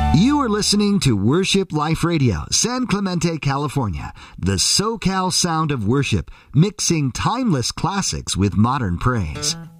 You are listening to Worship Life Radio, San Clemente, California, the SoCal sound of worship, mixing timeless classics with modern praise.